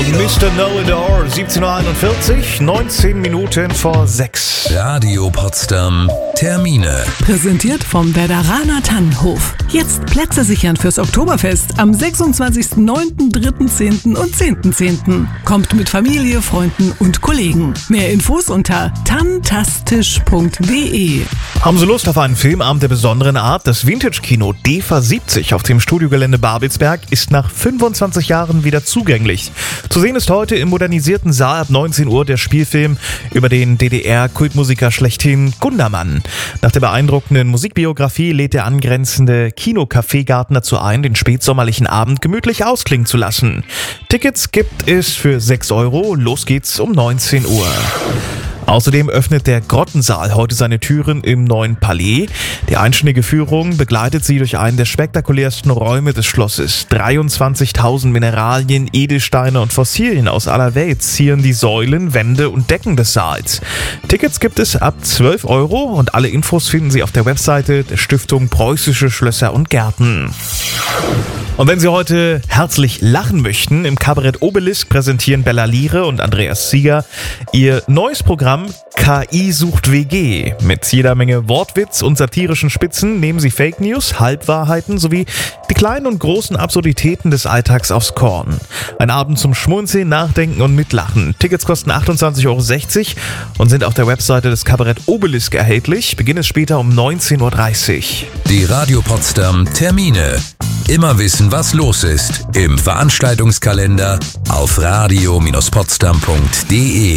Mr. Know-It-All, 17.41 Uhr, 19 Minuten vor 6. Radio Potsdam Termine. Präsentiert vom Werderaner Tannenhof. Jetzt Plätze sichern fürs Oktoberfest am 26.09., 3.10. und 10.10. Kommt mit Familie, Freunden und Kollegen. Mehr Infos unter tantastisch.de. Haben Sie Lust auf einen Filmabend der besonderen Art? Das Vintage-Kino DEFA 70 auf dem Studiogelände Babelsberg ist nach 25 Jahren wieder zugänglich. Zu sehen ist heute im modernisierten Saal ab 19 Uhr der Spielfilm über den DDR-Kultmusiker schlechthin Gundermann. Nach der beeindruckenden Musikbiografie lädt der angrenzende Kino-Café-Garten dazu ein, den spätsommerlichen Abend gemütlich ausklingen zu lassen. Tickets gibt es für 6 Euro. Los geht's um 19 Uhr. Außerdem öffnet der Grottensaal heute seine Türen im neuen Palais. Die einstündige Führung begleitet sie durch einen der spektakulärsten Räume des Schlosses. 23.000 Mineralien, Edelsteine und Fossilien aus aller Welt zieren die Säulen, Wände und Decken des Saals. Tickets gibt es ab 12 Euro und alle Infos finden Sie auf der Webseite der Stiftung Preußische Schlösser und Gärten. Und wenn Sie heute herzlich lachen möchten, im Kabarett Obelisk präsentieren Bella Lire und Andreas Zieger ihr neues Programm KI sucht WG. Mit jeder Menge Wortwitz und satirischen Spitzen nehmen sie Fake News, Halbwahrheiten sowie die kleinen und großen Absurditäten des Alltags aufs Korn. Ein Abend zum Schmunzeln, Nachdenken und Mitlachen. Tickets kosten 28,60 Euro und sind auf der Webseite des Kabarett Obelisk erhältlich. Beginn ist später um 19.30 Uhr. Die Radio Potsdam Termine. Immer wissen, was los ist im Veranstaltungskalender auf radio-potsdam.de.